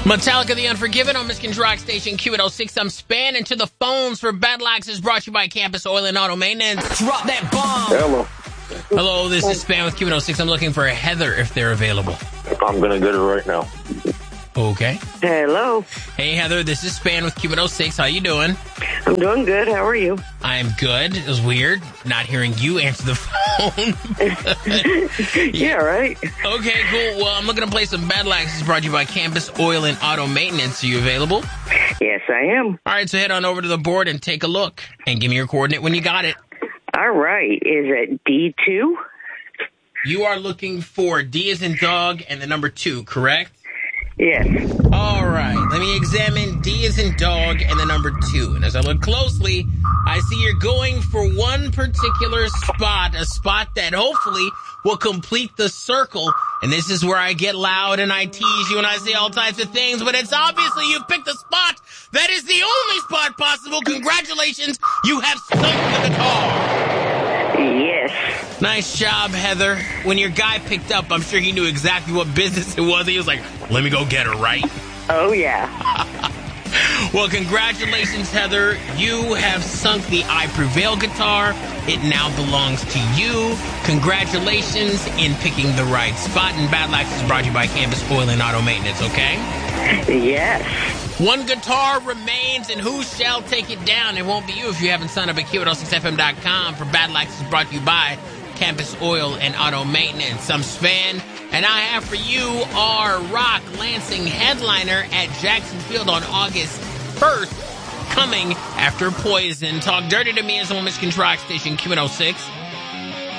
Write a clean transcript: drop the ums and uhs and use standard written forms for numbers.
Metallica, The Unforgiven on Miskin Rock Station Q106. I'm spanning to the phones for Bedlocks is brought to you by Campus Oil and Auto Maintenance. Drop that bomb. Hello. Hello, this is Span with Q106. I'm looking for Heather if they're available. I'm going to get her right now. Okay. Hello. Hey, Heather, this is Span with Q106. How you doing? I'm doing good. How are you? I'm good. It was weird not hearing you answer the phone. Yeah, right. Okay, cool. Well, I'm looking to play some Bedlocks. This is brought to you by Campus Oil and Auto Maintenance. Are you available? Yes, I am. All right, so head on over to the board and take a look. And give me your coordinate when you got it. All right. Is it D2? You are looking for D as in dog and the number 2, correct? Yes. All right. Let me examine D as in dog and the number 2. And as I look closely, I see you're going for one particular spot, a spot that hopefully will complete the circle. And this is where I get loud and I tease you and I say all types of things, but it's obviously you've picked a spot that is the only spot possible. Congratulations. You have sunk the guitar. Yes. Nice job, Heather. When your guy picked up, I'm sure he knew exactly what business it was. He was like, let me go get her, right? Oh, yeah. Well, congratulations, Heather. You have sunk the I Prevail guitar. It now belongs to you. Congratulations in picking the right spot. And Bedlocks is brought to you by Campus Oil and Auto Maintenance, okay? Yes. One guitar remains, and who shall take it down? It won't be you if you haven't signed up at Q106FM.com. For Bedlocks is brought to you by Campus Oil and Auto Maintenance. I'm Span, and I have for you our Rock Lansing headliner at Jackson Field on August 1st, coming after Poison. Talk dirty to me as on Miskin Rock Station Q106.